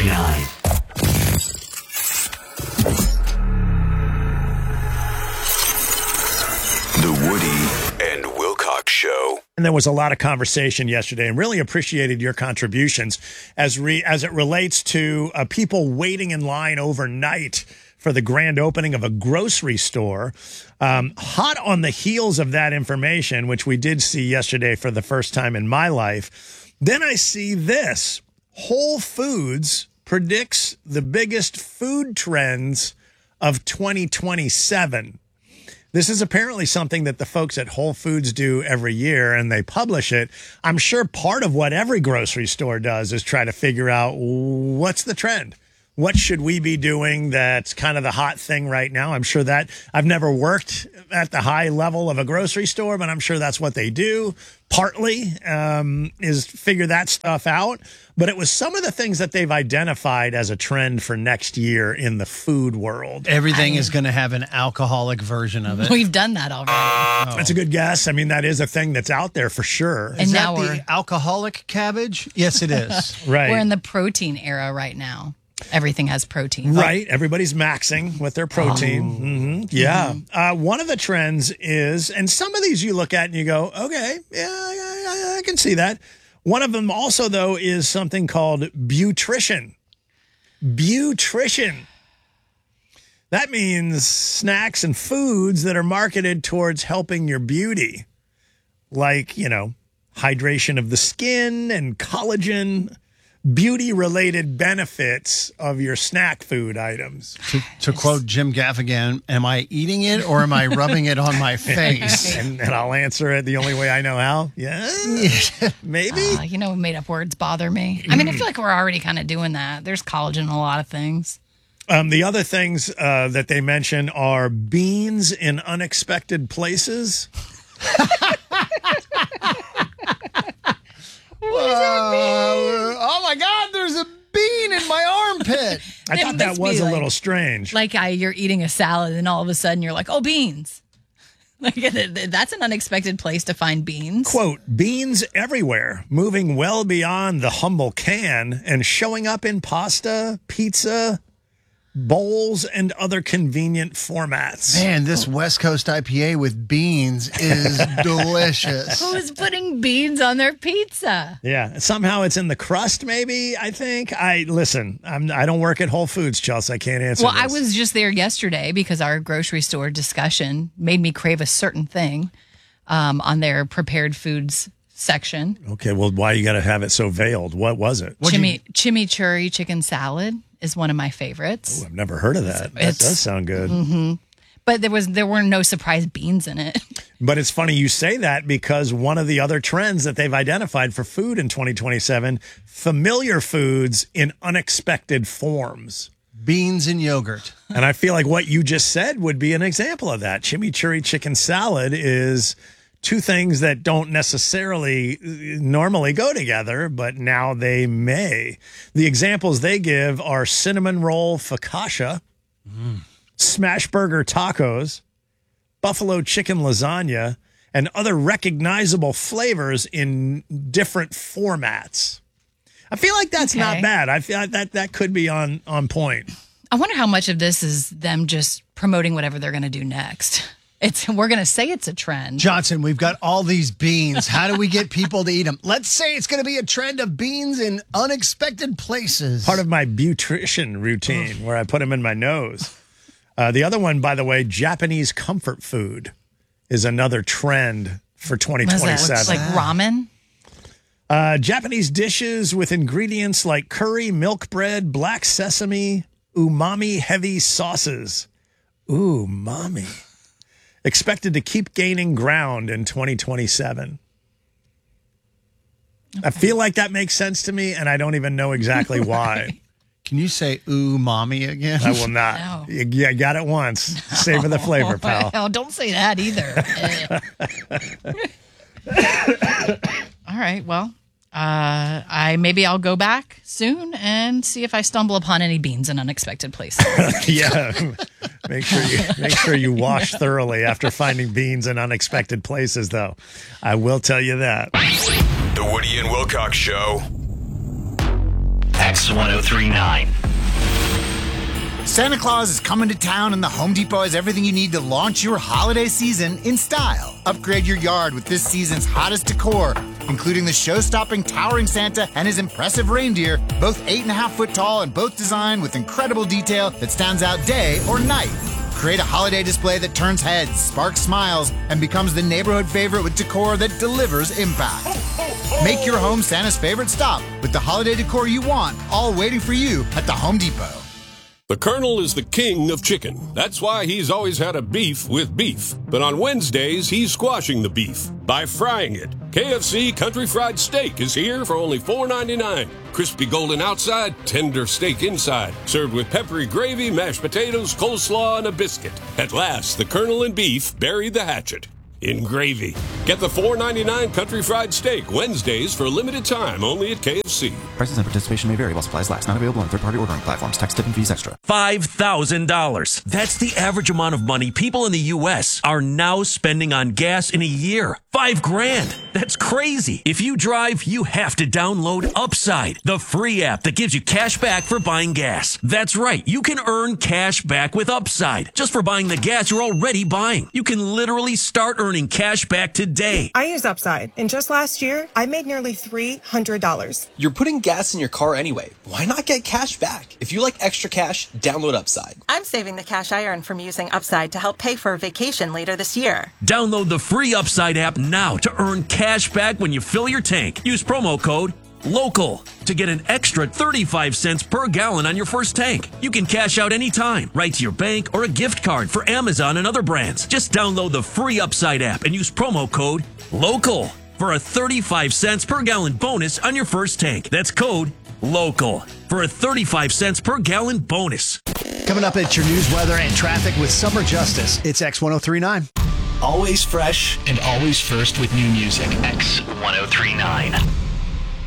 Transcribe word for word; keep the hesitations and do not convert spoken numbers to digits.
ninety-nine. The Woody and Wilcox Show. And there was a lot of conversation yesterday, and really appreciated your contributions as re, as it relates to uh, people waiting in line overnight for the grand opening of a grocery store. Um, hot on the heels of that information, which we did see yesterday for the first time in my life, then I see this. Whole Foods predicts the biggest food trends of twenty twenty-seven. This is apparently something that the folks at Whole Foods do every year, and they publish it. I'm sure part of what every grocery store does is try to figure out what's the trend. What should we be doing that's kind of the hot thing right now? I'm sure that I've never worked at the high level of a grocery store, but I'm sure that's what they do. Partly um, is figure that stuff out. But it was some of the things that they've identified as a trend for next year in the food world. Everything I, is going to have an alcoholic version of it. We've done that already. Oh. That's a good guess. I mean, that is a thing that's out there for sure. And is now that we're, the alcoholic cabbage? Yes, it is. Right. We're in the protein era right now. Everything has protein. Right. Everybody's maxing with their protein. Oh. Mm-hmm. Yeah. Mm-hmm. Uh, one of the trends is, and some of these you look at and you go, okay, yeah, I, I, I can see that. One of them also, though, is something called Butrition. Butrition. That means snacks and foods that are marketed towards helping your beauty, like, you know, hydration of the skin and collagen, beauty-related benefits of your snack food items. To, to quote Jim Gaffigan, am I eating it or am I rubbing it on my face? and, and I'll answer it the only way I know how. Yeah, maybe. Uh, you know, made-up words bother me. I mean, I feel like we're already kind of doing that. There's collagen in a lot of things. Um, the other things uh, that they mention are beans in unexpected places. What does that mean? Oh my God, there's a bean in my armpit. I thought that was like, a little strange. Like I, you're eating a salad and all of a sudden you're like, oh, beans. Like that's an unexpected place to find beans. Quote, beans everywhere, moving well beyond the humble can and showing up in pasta, pizza, bowls, and other convenient formats. Man, this West Coast I P A with beans is delicious. Who's putting beans on their pizza? Yeah, somehow it's in the crust, maybe, I think. I Listen, I'm, I don't work at Whole Foods, Chelsea. I can't answer Well, this. I was just there yesterday because our grocery store discussion made me crave a certain thing um, on their prepared foods section. Okay, well, why you got to have it so veiled? What was it? Chimi- you- chimichurri chicken salad is one of my favorites. Ooh, I've never heard of that. That It's- does sound good. Mm-hmm. But there was there were no surprise beans in it. But it's funny you say that because one of the other trends that they've identified for food in twenty twenty-seven, familiar foods in unexpected forms. Beans and yogurt. And I feel like what you just said would be an example of that. Chimichurri chicken salad is two things that don't necessarily normally go together, but now they may. The examples they give are cinnamon roll focaccia, mm. smash burger tacos, buffalo chicken lasagna, and other recognizable flavors in different formats. I feel like that's okay. Not bad. I feel like that that could be on, on point. I wonder how much of this is them just promoting whatever they're going to do next. It's we're going to say it's a trend. Johnson, we've got all these beans. How do we get people to eat them? Let's say it's going to be a trend of beans in unexpected places. Part of my Butrition routine where I put them in my nose. Uh, the other one, by the way, Japanese comfort food is another trend for twenty twenty-seven. Like ramen? Uh, Japanese dishes with ingredients like curry, milk bread, black sesame, umami-heavy sauces. Umami. Expected to keep gaining ground in twenty twenty-seven. Okay. I feel like that makes sense to me, and I don't even know exactly why. Right. Can you say ooh, mommy again? I will not. No. You, you got it once. Savor the flavor, pal. Oh, don't say that either. All right, well, uh, I maybe I'll go back soon and see if I stumble upon any beans in unexpected places. Yeah. Make sure you make sure you wash thoroughly after finding beans in unexpected places, though. I will tell you that. The Woody and Wilcox Show X ten thirty-nine. Santa Claus is coming to town, and the Home Depot has everything you need to launch your holiday season in style. Upgrade your yard with this season's hottest decor, including the show-stopping towering Santa and his impressive reindeer, both eight and a half foot tall and both designed with incredible detail that stands out day or night. Create a holiday display that turns heads, sparks smiles, and becomes the neighborhood favorite with decor that delivers impact. Make your home Santa's favorite stop with the holiday decor you want, all waiting for you at the Home Depot. The Colonel is the king of chicken. That's why he's always had a beef with beef. But on Wednesdays, he's squashing the beef by frying it. K F C Country Fried Steak is here for only four ninety-nine. Crispy golden outside, tender steak inside. Served with peppery gravy, mashed potatoes, coleslaw, and a biscuit. At last, the Colonel and beef buried the hatchet in gravy. Get the four ninety-nine Country Fried Steak Wednesdays for a limited time only at K F C. Prices and participation may vary while supplies last. Not available on third-party ordering platforms. Tax, tip, and fees extra. five thousand dollars. That's the average amount of money people in the U S are now spending on gas in a year. Five grand. That's crazy. If you drive, you have to download Upside, the free app that gives you cash back for buying gas. That's right. You can earn cash back with Upside just for buying the gas you're already buying. You can literally start earning cash back today. I use Upside, and just last year, I made nearly three hundred dollars. You're putting gas in your car anyway. Why not get cash back? If you like extra cash, download Upside. I'm saving the cash I earn from using Upside to help pay for a vacation later this year. Download the free Upside app now to earn cash back when you fill your tank. Use promo code LOCAL to get an extra thirty-five cents per gallon on your first tank. You can cash out anytime, right to your bank or a gift card for Amazon and other brands. Just download the free Upside app and use promo code LOCAL for a thirty-five cents per gallon bonus on your first tank. That's code LOCAL for a thirty-five cents per gallon bonus. Coming up at your news, weather, and traffic with Summer Justice. It's X ten thirty-nine. Always fresh and always first with new music. X ten thirty-nine.